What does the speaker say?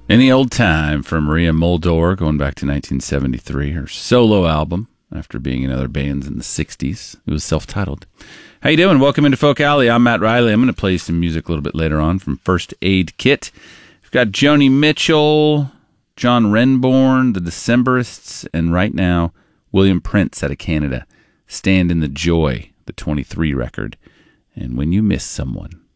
Any Old Time from Maria Muldaur, going back to 1973, her solo album after being in other bands in the 60s. It was self-titled. How you doing? Welcome into Folk Alley. I'm Matt Riley. I'm going to play some music a little bit later on from First Aid Kit. We've got Joni Mitchell, John Renbourn, the Decemberists, and right now, William Prince out of Canada. Stand in the Joy, the 23 record. And When You Miss Someone.